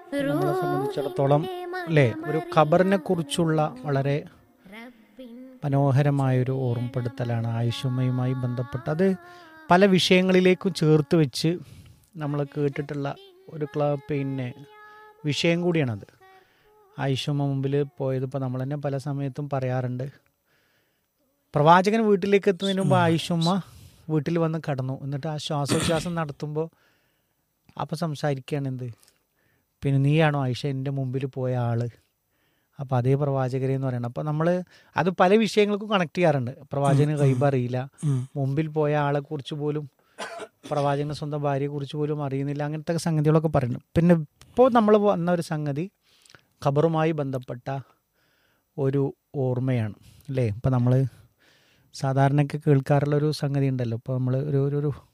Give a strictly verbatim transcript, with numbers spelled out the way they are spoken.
നമ്മളെ സംബന്ധിച്ചിടത്തോളം അല്ലേ, ഒരു ഖബറിനെ കുറിച്ചുള്ള വളരെ മനോഹരമായൊരു ഓർമ്മപ്പെടുത്തലാണ് ആയിഷുമ്മയുമായി ബന്ധപ്പെട്ട്. അത് പല വിഷയങ്ങളിലേക്കും ചേർത്ത് വെച്ച് നമ്മൾ കേട്ടിട്ടുള്ള ഒരു ക്ല പിന്നെ വിഷയം കൂടിയാണത്. ആയിഷുമ്മ മുമ്പിൽ പോയത് ഇപ്പോൾ നമ്മൾ തന്നെ പല സമയത്തും പറയാറുണ്ട്. പ്രവാചകൻ വീട്ടിലേക്ക് എത്തുന്നതിന് മുമ്പ് ആയിഷുമ്മ വീട്ടിൽ വന്ന് കടന്നു. എന്നിട്ട് ആ ശ്വാസോച്ഛ്വാസം നടത്തുമ്പോൾ അപ്പം സംസാരിക്കുകയാണ് എന്ത്, പിന്നെ നീയാണോ ആയിഷ എൻ്റെ മുമ്പിൽ പോയ ആള്? അപ്പോൾ അതേ പ്രവാചകരെ എന്ന് പറയണം. അപ്പോൾ നമ്മൾ അത് പല വിഷയങ്ങൾക്കും കണക്ട് ചെയ്യാറുണ്ട്. പ്രവാചകന് ഗൈബ് അറിയില്ല, മുമ്പിൽ പോയ ആളെക്കുറിച്ച് പോലും പ്രവാചകന് സ്വന്തം ഭാര്യയെക്കുറിച്ച് പോലും അറിയുന്നില്ല, അങ്ങനത്തെ സംഗതികളൊക്കെ പറയുന്നു. പിന്നെ ഇപ്പോൾ നമ്മൾ വന്ന ഒരു സംഗതി ഖബറുമായി ബന്ധപ്പെട്ട ഒരു ഓർമ്മയാണ് അല്ലേ. ഇപ്പോൾ നമ്മൾ സാധാരണയൊക്കെ കേൾക്കാറുള്ളൊരു സംഗതി ഉണ്ടല്ലോ. ഇപ്പോൾ നമ്മൾ ഒരു ഒരു